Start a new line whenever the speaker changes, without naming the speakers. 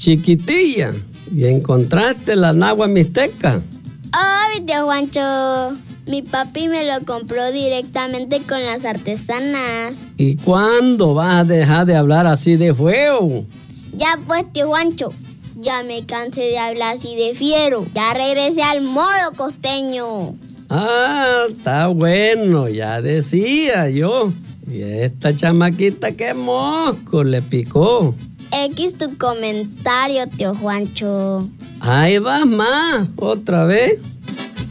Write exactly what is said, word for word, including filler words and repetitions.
chiquitilla, y encontraste la nagua mixteca.
Ay, tío Juancho, mi papi me lo compró directamente con las artesanas.
¿Y cuándo vas a dejar de hablar así de feo?
Ya pues, tío Juancho, ya me cansé de hablar así de fiero. Ya regresé al modo costeño.
Ah, está bueno, ya decía yo. Y esta chamaquita qué mosco le picó.
X tu comentario, tío Juancho.
Ahí vas más, otra vez.